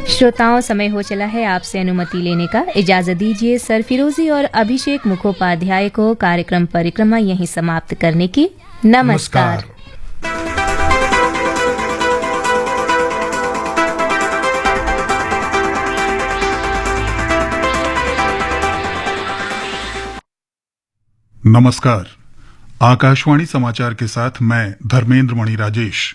श्रोताओं, समय हो चला है आपसे अनुमति लेने का। इजाजत दीजिए सरफिरोजी और अभिषेक मुखोपाध्याय को कार्यक्रम परिक्रमा यहीं समाप्त करने की। नमस्कार। नमस्कार। आकाशवाणी समाचार के साथ मैं धर्मेंद्र मणि राजेश।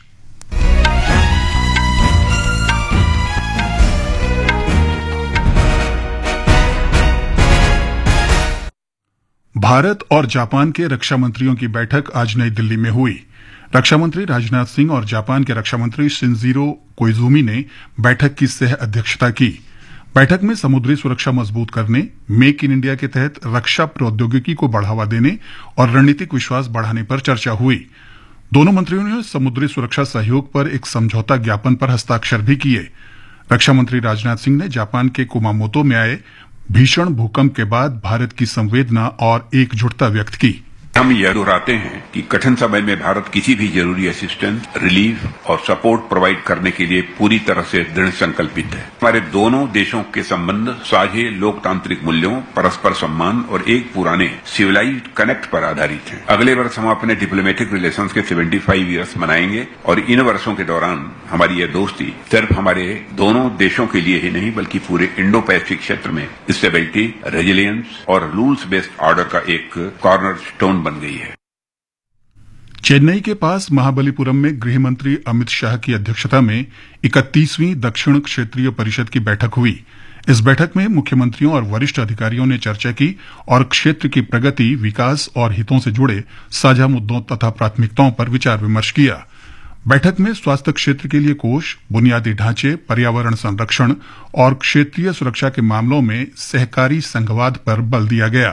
भारत और जापान के रक्षा मंत्रियों की बैठक आज नई दिल्ली में हुई। रक्षा मंत्री राजनाथ सिंह और जापान के रक्षा मंत्री शिंजीरो कोइजुमी ने बैठक की सह अध्यक्षता की। बैठक में समुद्री सुरक्षा मजबूत करने, मेक इन इंडिया के तहत रक्षा प्रौद्योगिकी को बढ़ावा देने और रणनीतिक विश्वास बढ़ाने पर चर्चा हुई। दोनों मंत्रियों ने समुद्री सुरक्षा सहयोग पर एक समझौता ज्ञापन पर हस्ताक्षर भी किए। रक्षा मंत्री राजनाथ सिंह ने जापान के कुमामोतो में आए भीषण भूकंप के बाद भारत की संवेदना और एकजुटता व्यक्त की। हम यह दोहराते हैं कि कठिन समय में भारत किसी भी जरूरी असिस्टेंस, रिलीफ और सपोर्ट प्रोवाइड करने के लिए पूरी तरह से दृढ़ संकल्पित है। हमारे दोनों देशों के संबंध साझे लोकतांत्रिक मूल्यों, परस्पर सम्मान और एक पुराने सिविलाइज्ड कनेक्ट पर आधारित हैं। अगले वर्ष हम अपने डिप्लोमेटिक रिलेशंस के 75 ईयर्स मनाएंगे और इन वर्षों के दौरान हमारी यह दोस्ती सिर्फ हमारे दोनों देशों के लिए ही नहीं बल्कि पूरे इंडो पैसिफिक क्षेत्र में स्टेबिलिटी, रेजिलियंस और रूल्स बेस्ड ऑर्डर का एक कॉर्नर स्टोन बन गई है। चेन्नई के पास महाबलीपुरम में गृह मंत्री अमित शाह की अध्यक्षता में 31वीं दक्षिण क्षेत्रीय परिषद की बैठक हुई। इस बैठक में मुख्यमंत्रियों और वरिष्ठ अधिकारियों ने चर्चा की और क्षेत्र की प्रगति, विकास और हितों से जुड़े साझा मुद्दों तथा प्राथमिकताओं पर विचार विमर्श किया। बैठक में स्वास्थ्य क्षेत्र के लिए कोष, बुनियादी ढांचे, पर्यावरण संरक्षण और क्षेत्रीय सुरक्षा के मामलों में सहकारी संघवाद पर बल दिया गया।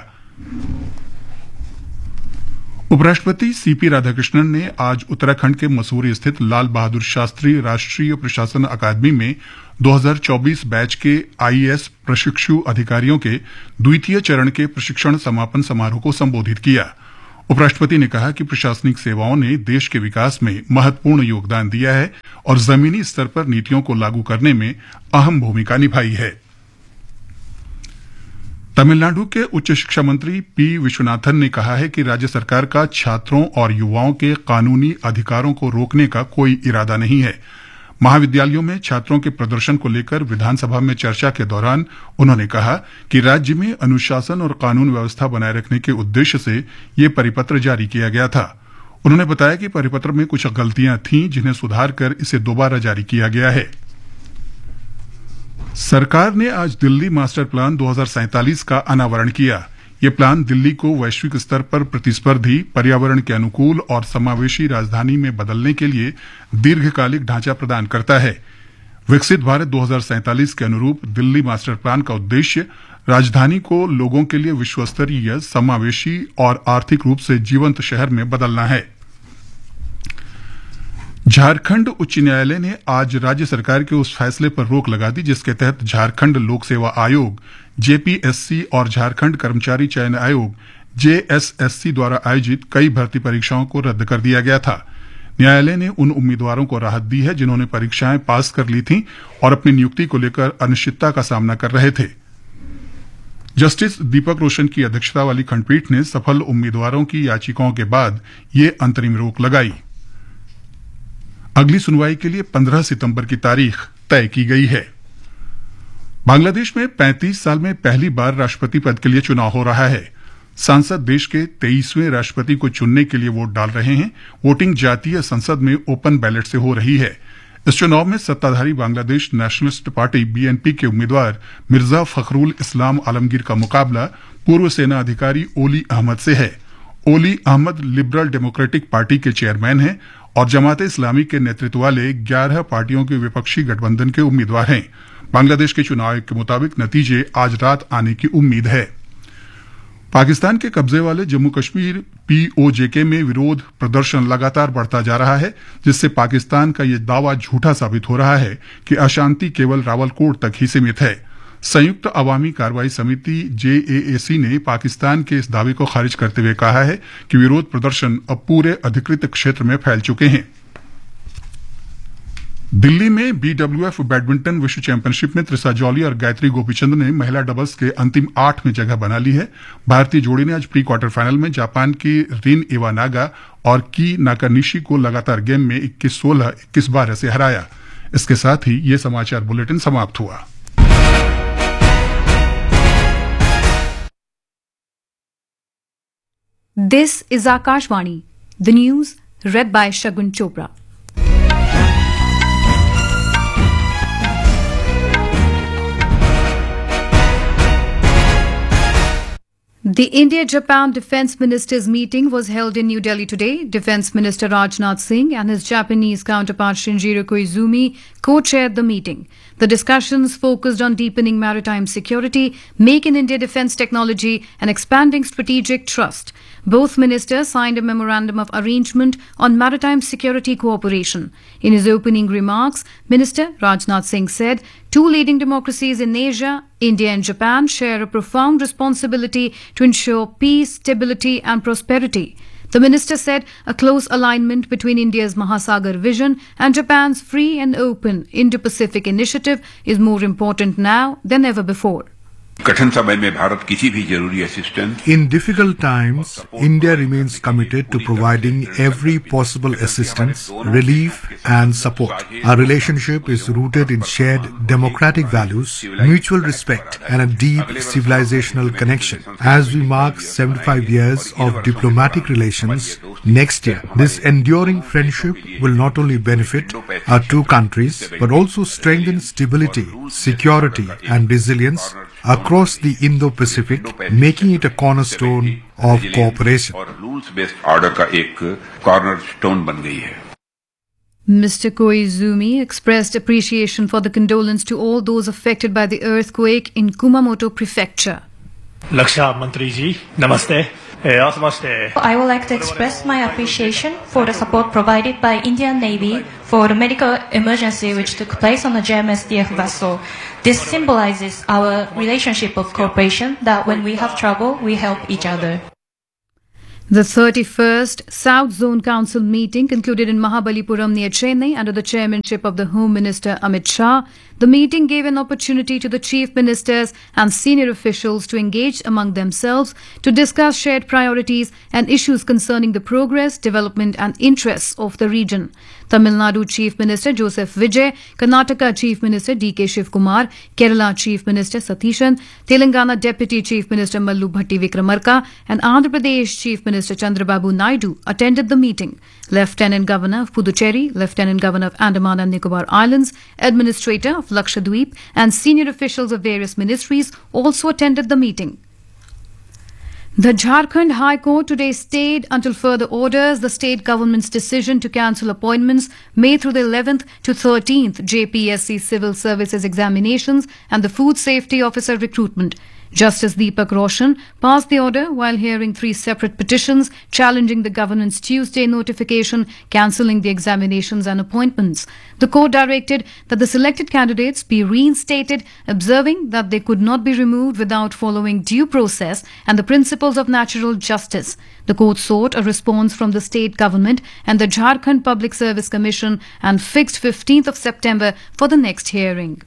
उपराष्ट्रपति सीपी राधाकृष्णन ने आज उत्तराखंड के मसूरी स्थित लाल बहादुर शास्त्री राष्ट्रीय प्रशासन अकादमी में 2024 बैच के आईएएस प्रशिक्षु अधिकारियों के द्वितीय चरण के प्रशिक्षण समापन समारोह को संबोधित किया। उपराष्ट्रपति ने कहा कि प्रशासनिक सेवाओं ने देश के विकास में महत्वपूर्ण योगदान दिया है और जमीनी स्तर पर नीतियों को लागू करने में अहम भूमिका निभाई है। तमिलनाडु के उच्च शिक्षा मंत्री पी विश्वनाथन ने कहा है कि राज्य सरकार का छात्रों और युवाओं के कानूनी अधिकारों को रोकने का कोई इरादा नहीं है। महाविद्यालयों में छात्रों के प्रदर्शन को लेकर विधानसभा में चर्चा के दौरान उन्होंने कहा कि राज्य में अनुशासन और कानून व्यवस्था बनाए रखने के उद्देश्य से ये परिपत्र जारी किया गया था। उन्होंने बताया कि परिपत्र में कुछ गलतियां थीं जिन्हें सुधार कर इसे दोबारा जारी किया गया है। सरकार ने आज दिल्ली मास्टर प्लान 2047 का अनावरण किया। ये प्लान दिल्ली को वैश्विक स्तर पर प्रतिस्पर्धी, पर्यावरण के अनुकूल और समावेशी राजधानी में बदलने के लिए दीर्घकालिक ढांचा प्रदान करता है। विकसित भारत 2047 के अनुरूप दिल्ली मास्टर प्लान का उद्देश्य राजधानी को लोगों के लिए विश्वस्तरीय, समावेशी और आर्थिक रूप से जीवंत शहर में बदलना है। झारखंड उच्च न्यायालय ने आज राज्य सरकार के उस फैसले पर रोक लगा दी जिसके तहत झारखंड लोक सेवा आयोग जेपीएससी और झारखंड कर्मचारी चयन आयोग जेएसएससी द्वारा आयोजित कई भर्ती परीक्षाओं को रद्द कर दिया गया था। न्यायालय ने उन उम्मीदवारों को राहत दी है जिन्होंने परीक्षाएं पास कर ली थीं और अपनी नियुक्ति को लेकर अनिश्चितता का सामना कर रहे थे। जस्टिस दीपक रोशन की अध्यक्षता वाली खंडपीठ ने सफल उम्मीदवारों की याचिकाओं के बाद ये अंतरिम रोक लगाई। अगली सुनवाई के लिए 15 सितंबर की तारीख तय की गई है। बांग्लादेश में 35 साल में पहली बार राष्ट्रपति पद के लिए चुनाव हो रहा है। सांसद देश के 23वें राष्ट्रपति को चुनने के लिए वोट डाल रहे हैं। वोटिंग जातीय संसद में ओपन बैलेट से हो रही है। इस चुनाव में सत्ताधारी बांग्लादेश नेशनलिस्ट पार्टी बीएनपी के उम्मीदवार मिर्जा फखरुल इस्लाम आलमगीर का मुकाबला पूर्व सेना अधिकारी ओली अहमद से है। ओली अहमद लिबरल डेमोक्रेटिक पार्टी के चेयरमैन हैं और जमात इस्लामी के नेतृत्व वाले 11 पार्टियों के विपक्षी गठबंधन के उम्मीदवार हैं। बांग्लादेश के चुनाव आयोग के मुताबिक नतीजे आज रात आने की उम्मीद है। पाकिस्तान के कब्जे वाले जम्मू कश्मीर पीओजेके में विरोध प्रदर्शन लगातार बढ़ता जा रहा है, जिससे पाकिस्तान का यह दावा झूठा साबित हो रहा है कि अशांति केवल रावलकोट तक ही सीमित है। संयुक्त अवामी कार्रवाई समिति जेएएसी ने पाकिस्तान के इस दावे को खारिज करते हुए कहा है कि विरोध प्रदर्शन अब पूरे अधिकृत क्षेत्र में फैल चुके हैं। दिल्ली में BWF बैडमिंटन विश्व चैंपियनशिप में त्रिसा जॉली और गायत्री गोपीचंद ने महिला डबल्स के अंतिम 8 में जगह बना ली है। भारतीय जोड़ी ने आज प्री क्वार्टर फाइनल में जापान की रिन इवानागा और की नाकानिशी को लगातार गेम में 21-16, 21-12 से हराया। इसके साथ ही ये समाचार बुलेटिन समाप्त हुआ। This is Akashvani, the news read by Shagun Chopra. The India-Japan Defence Ministers' meeting was held in New Delhi today. Defence Minister Rajnath Singh and his Japanese counterpart Shinjiro Koizumi co-chaired the meeting. The discussions focused on deepening maritime security, Make in India defence technology and expanding strategic trust. Both ministers signed a memorandum of arrangement on maritime security cooperation. In his opening remarks, Minister Rajnath Singh said, two leading democracies in Asia, India and Japan, share a profound responsibility to ensure peace, stability and prosperity. The minister said a close alignment between India's Mahasagar vision and Japan's free and open Indo-Pacific initiative is more important now than ever before. कठिन समय में भारत किसी भी जरूरी assistance In difficult times, India remains committed to providing every possible assistance, relief and support. Our relationship is rooted in shared democratic values, mutual respect and a deep civilizational connection. As we mark 75 years of diplomatic relations next year, this enduring friendship will not only benefit our two countries but also strengthen stability, security and resilience across the Indo-Pacific, making it a cornerstone of cooperation. और rules based order का एक cornerstone बन गई है। Mr. Koizumi expressed appreciation for the condolence to all those affected by the earthquake in Kumamoto Prefecture. Laksha Mantri ji, namaste. I would like to express my appreciation for the support provided by Indian Navy for the medical emergency which took place on the JMSDF vessel. This symbolizes our relationship of cooperation, that when we have trouble, we help each other. The 31st South Zone Council meeting concluded in Mahabalipuram near Chennai under the chairmanship of the Home Minister Amit Shah. The meeting gave an opportunity to the chief ministers and senior officials to engage among themselves to discuss shared priorities and issues concerning the progress, development and interests of the region. Tamil Nadu Chief Minister Joseph Vijay, Karnataka Chief Minister D.K. Shivkumar, Kerala Chief Minister Satishan, Telangana Deputy Chief Minister Mallu Bhatti Vikramarka and Andhra Pradesh Chief Minister Chandrababu Naidu attended the meeting. Lieutenant Governor of Puducherry, Lieutenant Governor of Andaman and Nicobar Islands, Administrator of Lakshadweep and senior officials of various ministries also attended the meeting. The Jharkhand High Court today stayed until further orders the state government's decision to cancel appointments made through the 11th to 13th JPSC Civil Services examinations and the Food Safety Officer recruitment. Justice Deepak Roshan passed the order while hearing 3 separate petitions challenging the government's Tuesday notification cancelling the examinations and appointments. The court directed that the selected candidates be reinstated, observing that they could not be removed without following due process and the principles of natural justice. The court sought a response from the state government and the Jharkhand Public Service Commission and fixed 15th of September for the next hearing.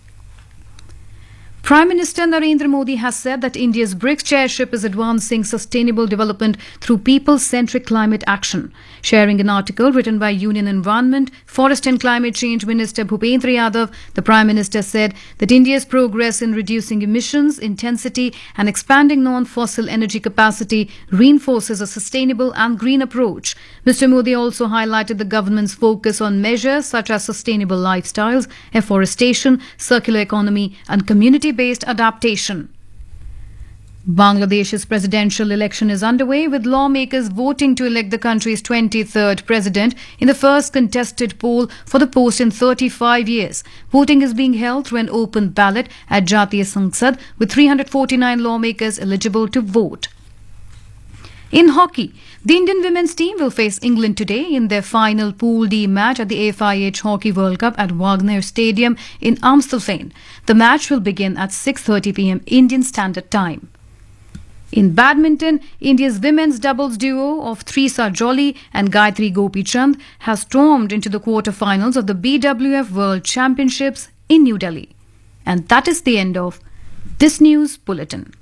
Prime Minister Narendra Modi has said that India's BRICS chairship is advancing sustainable development through people-centric climate action. Sharing an article written by Union Environment, Forest and Climate Change Minister Bhupendra Yadav, the Prime Minister said that India's progress in reducing emissions intensity and expanding non-fossil energy capacity reinforces a sustainable and green approach. Mr. Modi also highlighted the government's focus on measures such as sustainable lifestyles, afforestation, circular economy and community-based adaptation. Bangladesh's presidential election is underway, with lawmakers voting to elect the country's 23rd president in the first contested poll for the post in 35 years. Voting is being held through an open ballot at Jatiya Sangsad, with 349 lawmakers eligible to vote. In hockey, the Indian women's team will face England today in their final Pool D match at the FIH Hockey World Cup at Wagner Stadium in Amstelveen. The match will begin at 6:30 p.m. Indian Standard Time. In badminton, India's women's doubles duo of Theresa Jolly and Gayatri Gopichand has stormed into the quarter-finals of the BWF World Championships in New Delhi. And that is the end of this news bulletin.